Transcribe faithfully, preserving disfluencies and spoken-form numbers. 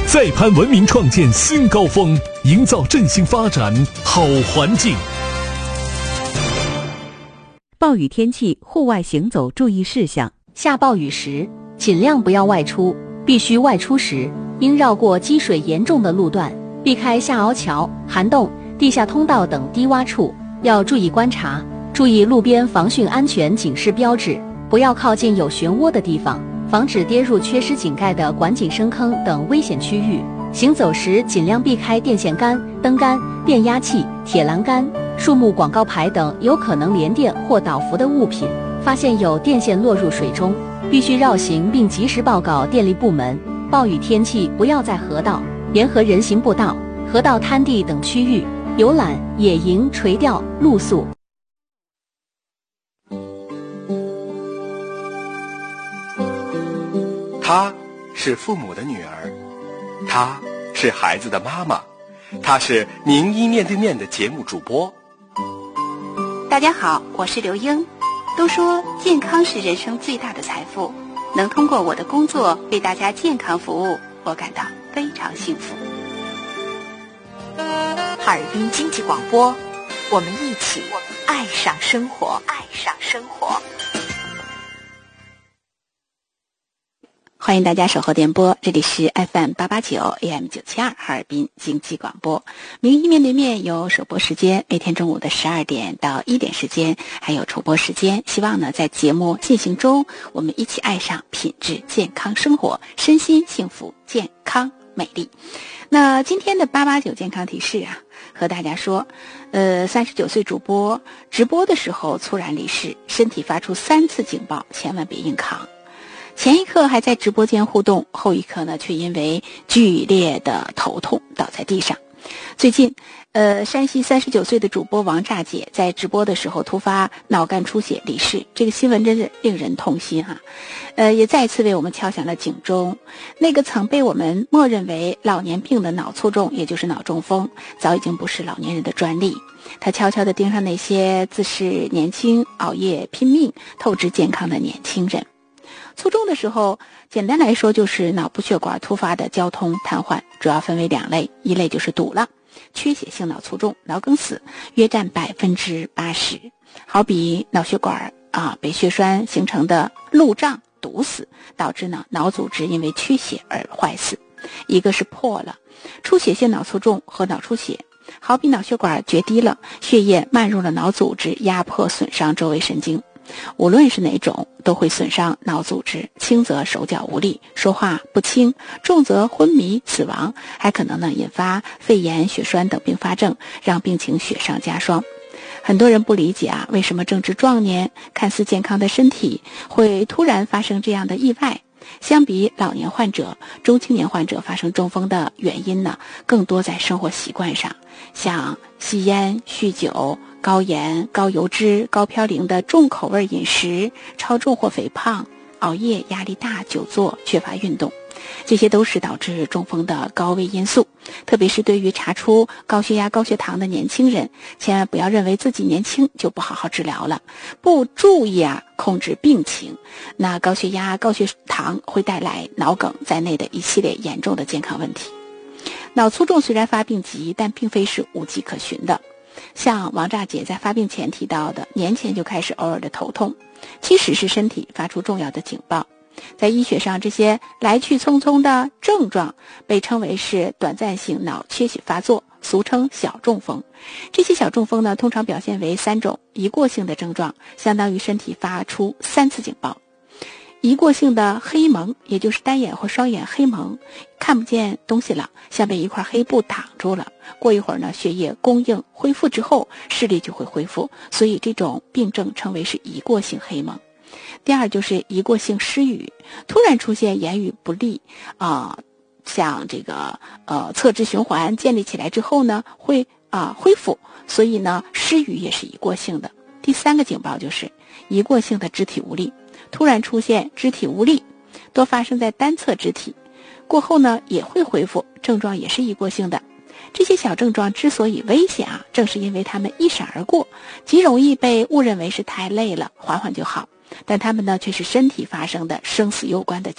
再攀文明创建新高峰，营造振兴发展好环境。 暴雨天气户外行走注意事项： 下暴雨时尽量不要外出，必须外出时应绕过积水严重的路段，避开下凹桥、涵洞、地下通道等低洼处，要注意观察，注意路边防汛安全警示标志，不要靠近有漩涡的地方，防止跌入缺失井盖的管井深坑等危险区域。行走时尽量避开电线杆、灯杆、电压器、铁栏杆、树木广告牌等有可能连电或导浮的物品。发现有电线落入水中，必须绕行并及时报告电力部门。暴雨天气不要在河道、沿河人行步道、河道滩地等区域游览、野营、垂钓、露宿。 她是父母的女儿，她是孩子的妈妈，她是名医面对面的节目主播。 大家好，我是刘英。都说健康是人生最大的财富，能通过我的工作为大家健康服务，我感到非常幸福。 哈尔滨经济广播，我们一起爱上生活，爱上生活。 欢迎大家守候电波，这里是 F M 八八九 A M 九七二哈尔滨经济广播。名医面对面有首播时间，每天中午的十二点到一点时间，还有重播时间。希望呢，在节目进行中，我们一起爱上品质健康生活，身心幸福、健康美丽。那今天的八八九健康提示啊，和大家说，呃，三十九岁主播直播的时候猝然离世，身体发出三次警报，千万别硬扛。前一刻还在直播间互动，后一刻呢却因为剧烈的头痛倒在地上。最近呃，山西三十九岁的主播王炸姐在直播的时候突发脑干出血离世，这个新闻真是令人痛心哈、啊，呃，也再次为我们敲响了警钟。那个曾被我们默认为老年病的脑卒中，也就是脑中风，早已经不是老年人的专利。他悄悄地盯上那些自视年轻、熬夜拼命、透支健康的年轻人。卒中的时候，简单来说就是脑部血管突发的交通瘫痪，主要分为两类，一类就是堵了，缺血性脑卒中、脑梗死，约占百分之八十。好比脑血管啊被血栓形成的路障堵死，导致呢脑组织因为缺血而坏死。一个是破了，出血性脑卒中和脑出血，好比脑血管决堤了，血液漫入了脑组织，压迫损伤周围神经。无论是哪种都会损伤脑组织，轻则手脚无力、说话不清，重则昏迷死亡，还可能呢引发肺炎、血栓等并发症，让病情雪上加霜。很多人不理解啊，为什么正值壮年、看似健康的身体会突然发生这样的意外？相比老年患者，中青年患者发生中风的原因呢，更多在生活习惯上，像吸烟、酗酒、高盐、高油脂、高嘌呤的重口味饮食、超重或肥胖、熬夜、压力大、久坐、缺乏运动，这些都是导致中风的高危因素。特别是对于查出高血压、高血糖的年轻人，千万不要认为自己年轻就不好好治疗了，不注意啊控制病情，那高血压、高血糖会带来脑梗在内的一系列严重的健康问题。脑卒中虽然发病急，但并非是无迹可寻的。像王炸姐在发病前提到的，年前就开始偶尔的头痛，其实是身体发出重要的警报。在医学上，这些来去匆匆的症状被称为是短暂性脑缺血发作，俗称小中风。这些小中风呢，通常表现为三种一过性的症状，相当于身体发出三次警报。一过性的黑蒙，也就是单眼或双眼黑蒙，看不见东西了，像被一块黑布挡住了。过一会儿呢，血液供应恢复之后，视力就会恢复，所以这种病症称为是一过性黑蒙。第二就是一过性失语，突然出现言语不利啊、呃，像这个呃侧支循环建立起来之后呢，会啊、呃、恢复，所以呢失语也是一过性的。第三个警报就是一过性的肢体无力，突然出现肢体无力，多发生在单侧肢体，过后呢也会恢复，症状也是一过性的。这些小症状之所以危险啊，正是因为它们一闪而过，极容易被误认为是太累了，缓缓就好，但它们呢却是身体发生的生死攸关的